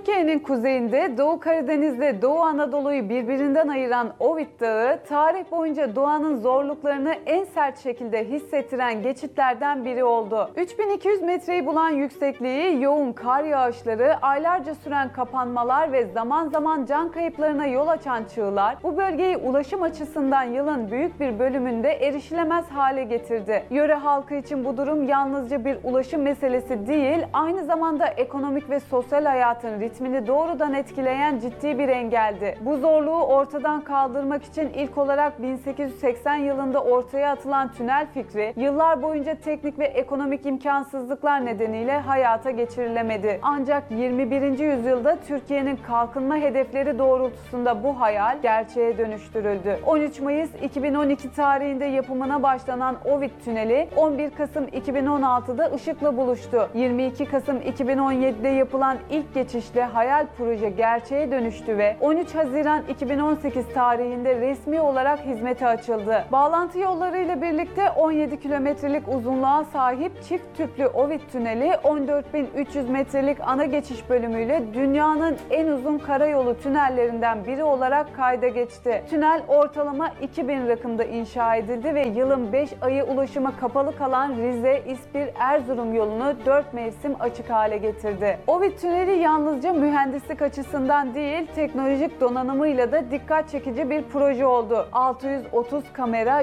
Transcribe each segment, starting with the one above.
Türkiye'nin kuzeyinde Doğu Karadeniz'de Doğu Anadolu'yu birbirinden ayıran Ovid Dağı, tarih boyunca doğanın zorluklarını en sert şekilde hissettiren geçitlerden biri oldu. 3200 metreyi bulan yüksekliği, yoğun kar yağışları, aylarca süren kapanmalar ve zaman zaman can kayıplarına yol açan çığlar, bu bölgeyi ulaşım açısından yılın büyük bir bölümünde erişilemez hale getirdi. Yöre halkı için bu durum yalnızca bir ulaşım meselesi değil, aynı zamanda ekonomik ve sosyal hayatın ritmini doğrudan etkileyen ciddi bir engeldi. Bu zorluğu ortadan kaldırmak için ilk olarak 1880 yılında ortaya atılan tünel fikri, yıllar boyunca teknik ve ekonomik imkansızlıklar nedeniyle hayata geçirilemedi. Ancak 21. yüzyılda Türkiye'nin kalkınma hedefleri doğrultusunda bu hayal gerçeğe dönüştürüldü. 13 Mayıs 2012 tarihinde yapımına başlanan Ovid Tüneli, 11 Kasım 2016'da ışıkla buluştu. 22 Kasım 2017'de yapılan ilk geçişle hayal proje gerçeğe dönüştü ve 13 Haziran 2018 tarihinde resmi olarak hizmete açıldı. Bağlantı yollarıyla birlikte 17 kilometrelik uzunluğa sahip çift tüplü Ovid Tüneli, 14.300 metrelik ana geçiş bölümüyle dünyanın en uzun karayolu tünellerinden biri olarak kayda geçti. Tünel ortalama 2000 rakımda inşa edildi ve yılın 5 ayı ulaşıma kapalı kalan Rize, İspir, Erzurum yolunu 4 mevsim açık hale getirdi. Ovid Tüneli yalnızca mühendislik açısından değil, teknolojik donanımıyla da dikkat çekici bir proje oldu. 630 kamera,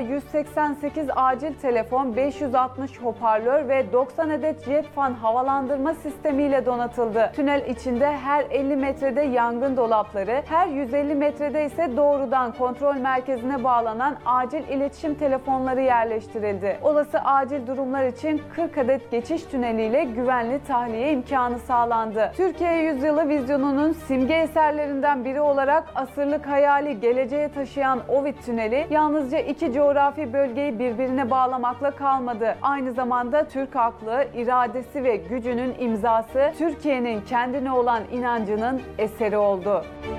188 acil telefon, 560 hoparlör ve 90 adet jet fan havalandırma sistemiyle donatıldı. Tünel içinde her 50 metrede yangın dolapları, her 150 metrede ise doğrudan kontrol merkezine bağlanan acil iletişim telefonları yerleştirildi. Olası acil durumlar için 40 adet geçiş tüneliyle güvenli tahliye imkanı sağlandı. Türkiye Yüzyılı vizyonunun simge eserlerinden biri olarak asırlık hayali geleceğe taşıyan Ovid Tüneli, yalnızca iki coğrafi bölgeyi birbirine bağlamakla kalmadı. Aynı zamanda Türk aklı, iradesi ve gücünün imzası, Türkiye'nin kendine olan inancının eseri oldu.